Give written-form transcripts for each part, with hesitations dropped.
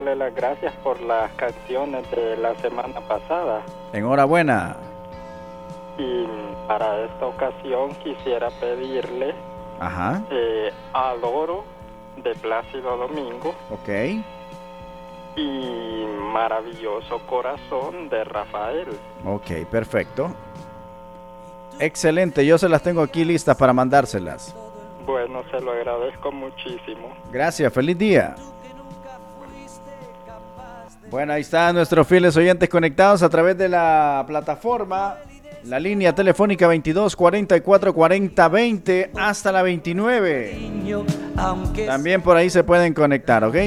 darle las gracias por las canciones de la semana pasada. Enhorabuena. Y para esta ocasión quisiera pedirle Ajá. Adoro de Plácido Domingo. Ok. Y Maravilloso Corazón de Rafael. Ok, perfecto. Excelente, yo se las tengo aquí listas para mandárselas. Bueno, se lo agradezco muchísimo. Gracias, feliz día. Bueno, ahí están nuestros fieles oyentes conectados a través de la plataforma, la línea telefónica 22 44 40 20 hasta la 29. También por ahí se pueden conectar, ¿ok?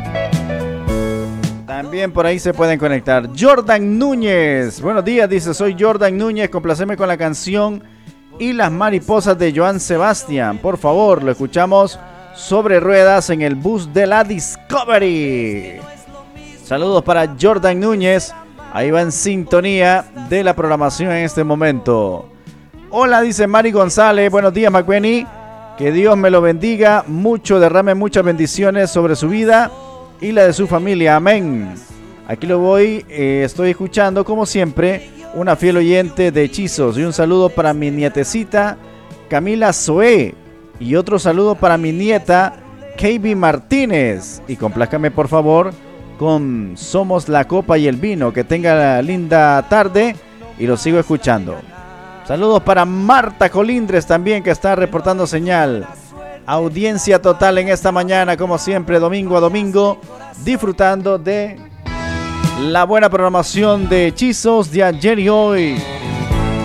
También por ahí se pueden conectar. Jordan Núñez, buenos días, dice, soy Jordan Núñez, complaceme con la canción Y las mariposas de Joan Sebastián. Por favor, lo escuchamos sobre ruedas en el bus de la Discovery. Saludos para Jordan Núñez. Ahí va en sintonía de la programación en este momento. Hola, dice Mari González. Buenos días, McBenny. Que Dios me lo bendiga mucho, derrame muchas bendiciones sobre su vida y la de su familia. Amén. Aquí lo voy, estoy escuchando como siempre una fiel oyente de Hechizos. Y un saludo para mi nietecita Camila Zoé. Y otro saludo para mi nieta KB Martínez. Y complázcame por favor con Somos la Copa y el Vino. Que tenga linda tarde y lo sigo escuchando. Saludos para Marta Colindres también, que está reportando señal. Audiencia total en esta mañana, como siempre, domingo a domingo, disfrutando de la buena programación de Hechizos de ayer y hoy.